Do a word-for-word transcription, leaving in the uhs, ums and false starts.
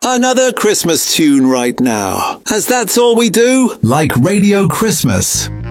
Another Christmas tune right now, as that's all we do. Like Radio Christmas.